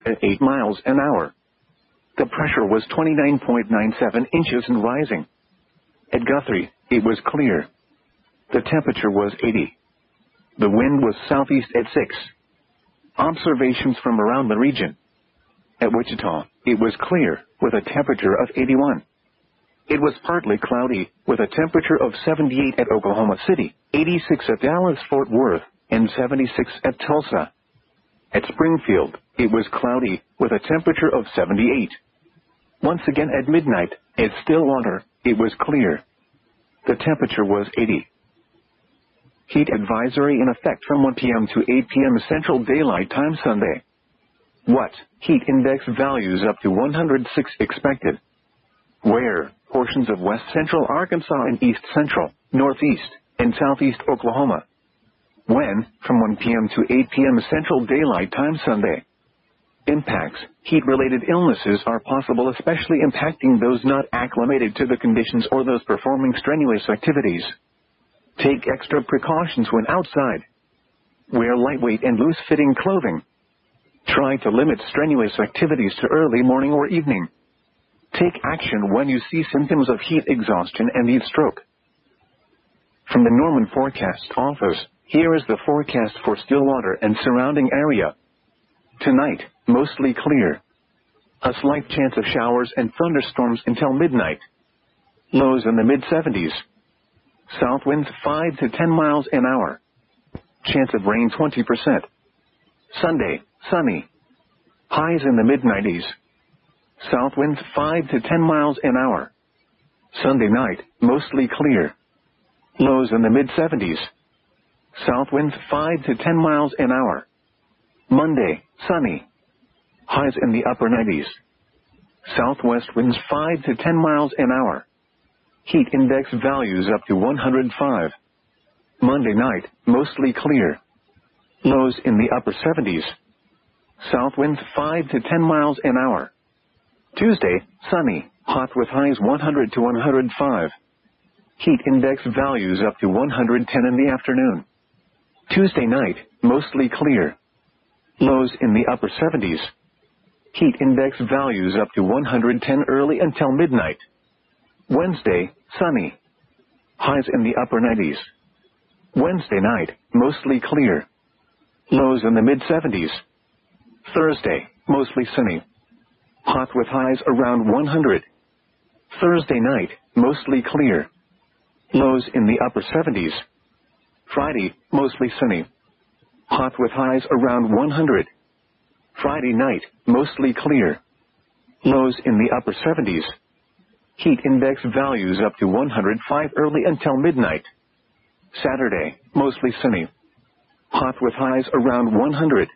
at 8 miles an hour. The pressure was 29.97 inches and rising. At Guthrie, it was clear. The temperature was 80. The wind was southeast at 6. Observations from around the region. At Wichita, it was clear, with a temperature of 81. It was partly cloudy, with a temperature of 78 at Oklahoma City, 86 at Dallas-Fort Worth, and 76 at Tulsa. At Springfield, it was cloudy, with a temperature of 78. Once again at midnight, at Stillwater, it was clear. The temperature was 80. Heat advisory in effect from 1 p.m. to 8 p.m. Central Daylight Time Sunday. What? Heat index values up to 106 expected. Where? Portions of west central Arkansas and east central, northeast, and southeast Oklahoma. When? From 1 p.m. to 8 p.m. Central Daylight Time Sunday. Impacts. Heat-related illnesses are possible, especially impacting those not acclimated to the conditions or those performing strenuous activities. Take extra precautions when outside. Wear lightweight and loose-fitting clothing. Try to limit strenuous activities to early morning or evening. Take action when you see symptoms of heat exhaustion and heat stroke. From the Norman Forecast Office, here is the forecast for Stillwater and surrounding area. Tonight, mostly clear. A slight chance of showers and thunderstorms until midnight. Lows in the mid-70s. South winds 5 to 10 miles an hour. Chance of rain 20%. Sunday, sunny. Highs in the mid-90s. South winds 5 to 10 miles an hour. Sunday night, mostly clear. Lows in the mid-70s. South winds 5 to 10 miles an hour. Monday, sunny. Highs in the upper 90s. Southwest winds 5 to 10 miles an hour. Heat index values up to 105. Monday night, mostly clear. Lows in the upper 70s. South winds 5 to 10 miles an hour. Tuesday, sunny, hot with highs 100 to 105. Heat index values up to 110 in the afternoon. Tuesday night, mostly clear. Lows in the upper 70s. Heat index values up to 110 early until midnight. Wednesday, sunny. Highs in the upper 90s. Wednesday night, mostly clear. Lows in the mid-70s. Thursday, mostly sunny. Hot with highs around 100. Thursday night, mostly clear. Lows in the upper 70s. Friday, mostly sunny. Hot with highs around 100. Friday night, mostly clear. Lows in the upper 70s. Heat index values up to 105 early until midnight. Saturday, mostly sunny. Hot with highs around 100.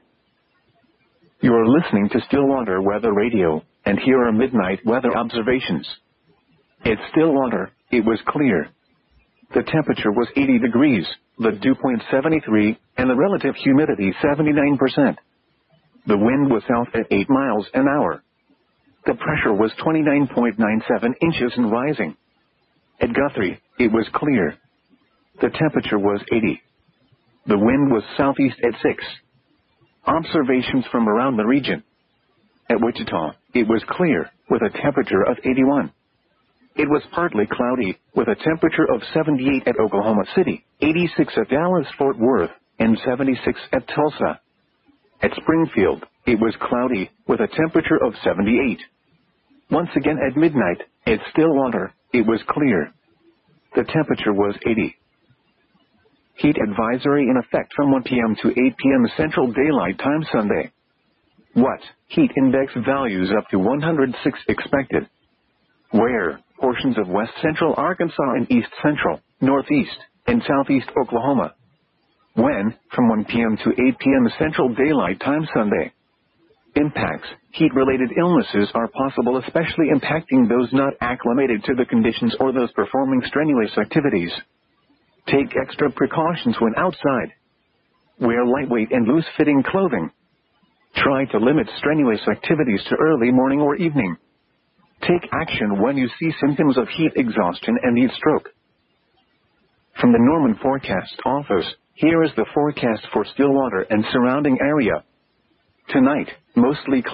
You are listening to Stillwater Weather Radio, and here are midnight weather observations. At Stillwater, it was clear. The temperature was 80 degrees, the dew point 73, and the relative humidity 79%. The wind was south at 8 miles an hour. The pressure was 29.97 inches and rising. At Guthrie, it was clear. The temperature was 80. The wind was southeast at 6. Observations from around the region. At Wichita, it was clear, with a temperature of 81. It was partly cloudy, with a temperature of 78 at Oklahoma City, 86 at Dallas-Fort Worth, and 76 at Tulsa. At Springfield, it was cloudy, with a temperature of 78. Once again at midnight, at Stillwater, it was clear. The temperature was 80. Heat advisory in effect from 1 p.m. to 8 p.m. Central Daylight Time Sunday. What? Heat index values up to 106 expected. Where? Portions of west central Arkansas and east central, northeast, and southeast Oklahoma. When? From 1 p.m. to 8 p.m. Central Daylight Time Sunday. Impacts. Heat-related illnesses are possible, especially impacting those not acclimated to the conditions or those performing strenuous activities. Take extra precautions when outside. Wear lightweight and loose-fitting clothing. Try to limit strenuous activities to early morning or evening. Take action when you see symptoms of heat exhaustion and heat stroke. From the Norman Forecast Office, here is the forecast for Stillwater and surrounding area. Tonight, mostly